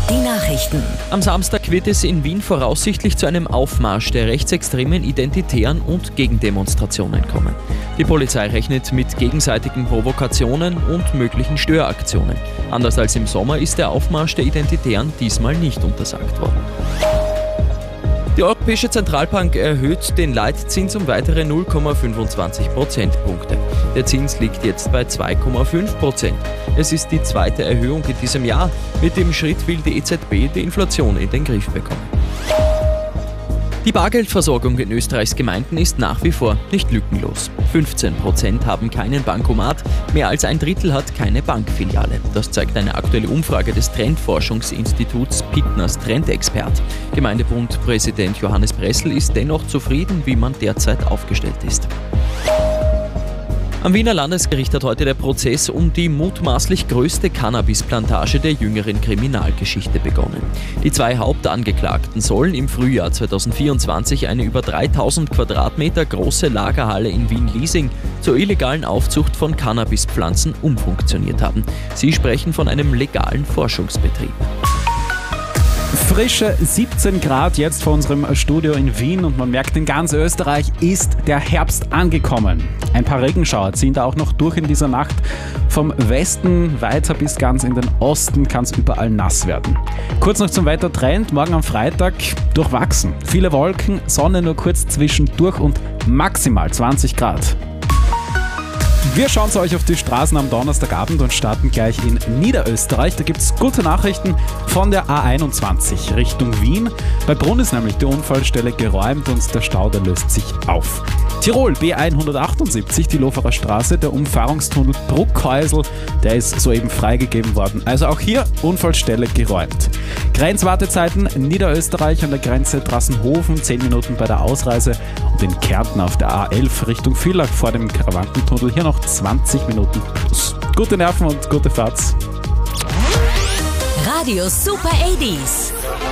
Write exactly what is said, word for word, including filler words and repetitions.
Die Nachrichten. Am Samstag wird es in Wien voraussichtlich zu einem Aufmarsch der rechtsextremen Identitären und Gegendemonstrationen kommen. Die Polizei rechnet mit gegenseitigen Provokationen und möglichen Störaktionen. Anders als im Sommer ist der Aufmarsch der Identitären diesmal nicht untersagt worden. Die Europäische Zentralbank erhöht den Leitzins um weitere null Komma fünfundzwanzig Prozentpunkte. Der Zins liegt jetzt bei zwei Komma fünf Prozent. Es ist die zweite Erhöhung in diesem Jahr. Mit dem Schritt will die E Z B die Inflation in den Griff bekommen. Die Bargeldversorgung in Österreichs Gemeinden ist nach wie vor nicht lückenlos. fünfzehn Prozent haben keinen Bankomat, mehr als ein Drittel hat keine Bankfiliale. Das zeigt eine aktuelle Umfrage des Trendforschungsinstituts Pittners Trendexpert. Gemeindebundpräsident Johannes Bressel ist dennoch zufrieden, wie man derzeit aufgestellt ist. Am Wiener Landesgericht hat heute der Prozess um die mutmaßlich größte Cannabisplantage der jüngeren Kriminalgeschichte begonnen. Die zwei Hauptangeklagten sollen im Frühjahr zweitausendvierundzwanzig eine über dreitausend Quadratmeter große Lagerhalle in Wien-Liesing zur illegalen Aufzucht von Cannabispflanzen umfunktioniert haben. Sie sprechen von einem legalen Forschungsbetrieb. Frische siebzehn Grad jetzt vor unserem Studio in Wien und man merkt, in ganz Österreich ist der Herbst angekommen. Ein paar Regenschauer ziehen da auch noch durch in dieser Nacht. Vom Westen weiter bis ganz in den Osten kann es überall nass werden. Kurz noch zum Wettertrend. Morgen am Freitag durchwachsen. Viele Wolken, Sonne nur kurz zwischendurch und maximal zwanzig Grad. Wir schauen zu euch auf die Straßen am Donnerstagabend und starten gleich in Niederösterreich. Da gibt es gute Nachrichten von der A einundzwanzig Richtung Wien. Bei Brunn ist nämlich die Unfallstelle geräumt und der Stau, der löst sich auf. Tirol, B hundertachtundsiebzig, die Loferer Straße, der Umfahrungstunnel Bruckhäusl, der ist soeben freigegeben worden. Also auch hier Unfallstelle geräumt. Grenzwartezeiten Niederösterreich an der Grenze Drassenhofen, zehn Minuten bei der Ausreise und in Kärnten auf der A elf Richtung Villach vor dem Karawankentunnel hier noch zwanzig Minuten plus. Gute Nerven und gute Fahrt. Radio Super achtzig.